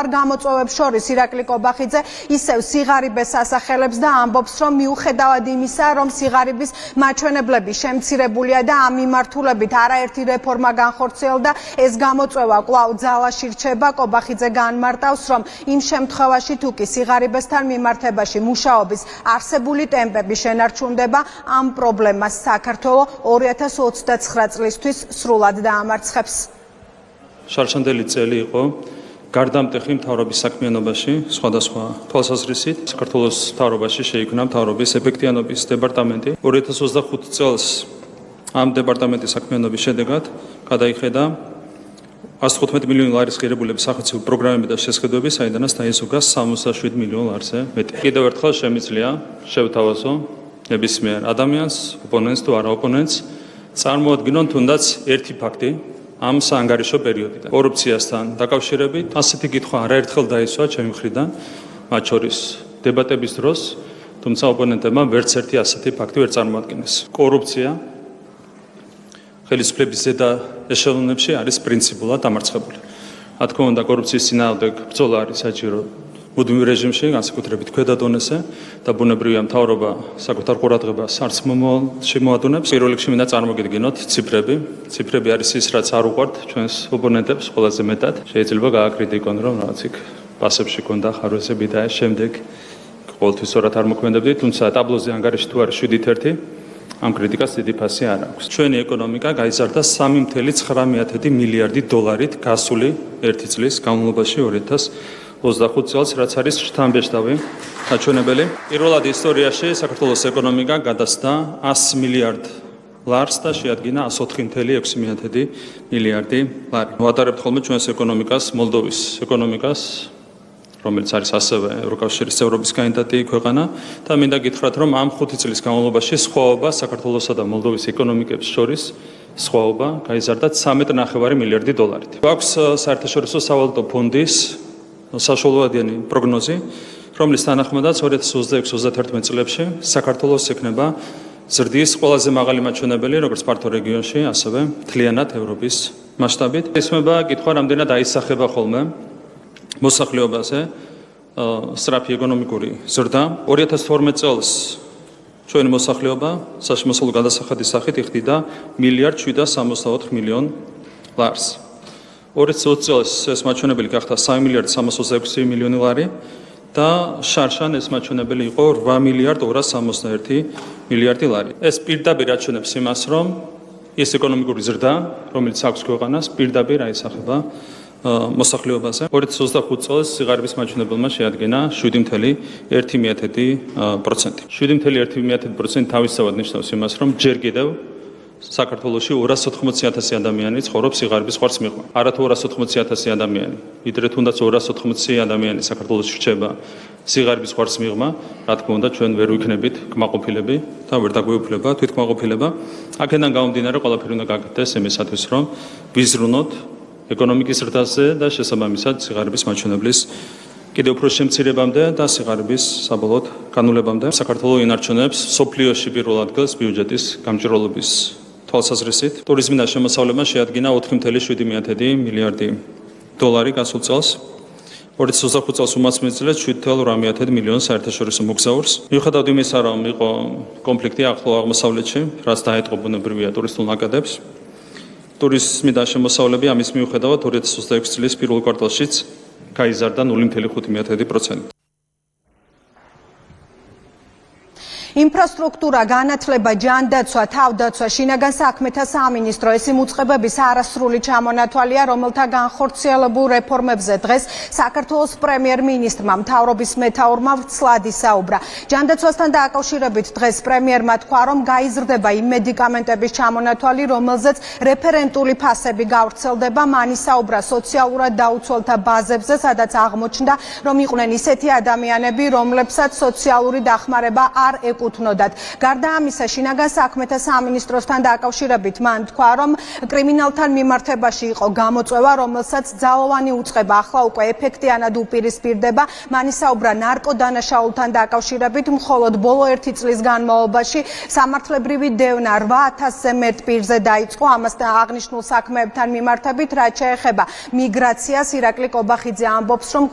მთავარ გამოწვევებს შორის ირაკლი კობახიძე ისევ სიღარიბეს ასახელებს და ამბობს, რომ მიუხედავად იმისა, რომ სიღარიბის მაჩვენებლები შემცირებულია და ამ მიმართულებით არაერთი რეფორმა განხორციელდა, ეს გამოწვევა კვლავ ძალაში რჩება. კობახიძე განმარტავს, რომ იმ შემთხვევაში თუ კი სიღარიბესთან მიმართებაში მუშაობის არსებული ტემპები შენარჩუნდება, ამ პრობლემას საქართველო 2029 წლისთვის სრულად დაამარცხებს. შარშანდელი წელი იყო გარდამტეხი მთავრობის საქმიანობაში, სხვადასხვა თვალსაზრისით. საქართველოს მთავრობაში შეიქმნა მთავრობის ეფექტიანობის დეპარტამენტი. 2025 წელს ამ დეპარტამენტის საქმიანობის შედეგად გადაიხედა 115 მილიონი ლარის ღირებულების სახელმწიფო პროგრამები და შესყიდვები, საიდანაც დაიზოგა 67 მილიონ ლარზე მეტი. კიდევ ერთხელ შემიძლია შევთავაზო ნებისმიერ ადამიანს, ოპონენტს თუ არა ოპონენტს, წარმოადგინონ თუნდაც ერთი ფაქტი ამ საანგარიშო პერიოდიდან. კორუფციასთან დაკავშირებით ასეთი კითხვა არაერთხელ დაისვა ჩემი მხრიდან, მათ შორის დებატების დროს, თუმცა ოპონენტებმა ვერც ერთი ასეთი ფაქტი ვერ წარმოადგინეს. კორუფცია ხელისუფლების ზედა ეშელონებში არის პრინციპულად დამარცხებული. რა თქმა უნდა, კორუფციის წინააღმდეგ ბრძოლა არის საჭირო მუდმივ რეჟიმში, განსაკუთრებით ქვედა დონეზე და ბუნებრივია მთავრობა საკუთარ ყურადღებას არც შემოადუნებს. პირველ რიგში მინდა წარმოგიდგინოთ ციფრები. ციფრები არის ის, რაც არ უყვართ ჩვენს ოპონენტებს ყველაზე მეტად. შეიძლება გააკრიტიკონ, რომ რაღაც იქ პასებში ქონდა ხარვეზები და ეს შემდეგ ყოველთვის სწორად არ მოქმედებდით, თუმცა ტაბლოზე ანგარიში თუ არის 7-1, ამ კრიტიკას დიდი ფასი არ აქვს. ჩვენი ეკონომიკა გაიზარდა 3,9 მილიარდი დოლარით გასული ერთი წლის განმავლობაში 2025 წელს, რაც არის შთამბეჭდავი საჩვენებელი. პირველად ისტორიაში საქართველოს ეკონომიკა გადასდა 100 მილიარდ ლარს და შეადგინა 104,6 მილიარდი ლარი. ვატარებთ ხოლმე ჩვენს ეკონომიკას მოლდოვის ეკონომიკას, რომელიც არის ასევე ევროკავშირის წევრობის კანდიდატი ქვეყანა და მინდა გითხრათ, რომ ამ 5 წლის განმავლობაში სხვაობა საქართველოსა და მოლდოვის ეკონომიკებს შორის სხვაობა გაიზარდა 13,9 მილიარდი დოლარით. გვაქვს საერთაშორისო სავალუტო ფონდის საშუალოადიანი პროგნოზი, რომლის თანახმადაც 2026-31 წლებში საქართველოს ექნება ზრდის ყველაზე მაღალი მაჩვენებელი, როგორც ფართო რეგიონში, ასევე მთლიანად ევროპის მასშტაბით. ესმება კითხვა, რამდენად აისახება ხოლმე მოსახლეობაზე სწრაფი ეკონომიკური ზრდა. 2012 წელს ჩვენი მოსახლეობა საშემოსავლო გადასახადის სახით იხდიდა 1,764 მილიონ ლარს. 2020 წელს ეს მაჩვენებელი გახდა 3,326 მილიონი ლარი და შარშან ეს მაჩვენებელი იყო 8,261 მილიარდი ლარი. ეს პირდაპირ აჩვენებს იმას, რომ ეს ეკონომიკური ზრდა, რომელიც აქვს ქვეყანას, პირდაპირ აისახება მოსახლეობაზე. 2025 წელს სიღარიბის მაჩვენებელმა შეადგინა 7,1%. 7,1% თავისთავად ნიშნავს იმას, რომ ჯერ კიდევ საქართველოში 280,000 ადამიანი ცხოვრობს სიღარიბის ხვარს მიღმა. არა თუ 280,000 ადამიანი, ვიდრე თუნდაც 280,000 ადამიანი საქართველოში რჩება სიღარიბის ხვარს მიღმა, რა თქმა უნდა ჩვენ ვერ ვიქნებით კმაყოფილები და ვერ დაგვეუფლება თვითკმაყოფილება. აქედან გამომდინარე ყველაფერი უნდა გაკეთდეს იმისათვის, რომ ვიზრუნოთ ეკონომიკის ზრდაზე და შესაბამისად სიღარიბის მაჩვენებლის კიდევ უფრო შემცირებამდე და სიღარიბის საბოლოოდ განულებამდე. საქართველო ინარჩუნებს სოფლიოში პირველ ადგილს ბიუჯეტის გამჭვირვალობის თვალსაზრისით. ტურიზმი და შემოსავლება შეადგინა 4,7 მილიარდი დოლარი გასულ წელს. 2025 წელს უმასპინძლებს 7,8 მილიონ საერთაშორისო მოგზაურს. მიუხედავად იმისა, რომ იყო კონფლიქტი ახლო აღმოსავლეთში, რაც დაეთყო ბუნებრივია ტურისტულ ნაკადებს, ტურიზმი და შემოსავლები ამის მიუხედავად 2026 წლის პირველ კვარტალშიც გაიზარდა 0,5%. ინფრასტრუქტურა, განათლება, ჯანდაცვა, თავდაცვა, შინაგან საქმეთა სამინისტრო ეს იმ უწყებების არასრული ჩამონათვალია, რომელთა განხორციელებულ რეფორმებზე დღეს საქართველოს პრემიერ-მინისტრმა მთავრობის მეთაურმა ვრცლად ისაუბრა. ჯანდაცვასთან დაკავშირებით დღეს პრემიერმა თქვა, რომ გაიზრდება იმ მედიკამენტების ჩამონათვალი, რომელზეც რეფერენტული ფასები გავრცელდება. მან ისაუბრა სოციალურად დაუცველთა ბაზებზე, სადაც აღმოჩნდა, რომ იყვნენ ისეთი ადამიანები, რომლებსაც სოციალური დახმარება არ ეკუთვნოდათ. გარდა ამისა, შინაგან საქმეთა სამინისტროსთან დაკავშირებით მან თქვა, რომ კრიმინალთან მიმართებაში იყო გამოწვევა, რომელსაც ძალოვანი უწყება ახლა უკვე ეფექტიანად უპირისპირდება. მან ისაუბრა ნარკოდანაშაულთან დაკავშირებით, მხოლოდ ბოლო 1 წლის განმავლობაში სამართლებრივი დევნა 8,000-ზე მეტ პირზე დაიწყო. ამასთან აღნიშნულ საქმეებთან მიმართებით, რაც შეეხება მიგრაციას, ირაკლი კობახიძე ამბობს, რომ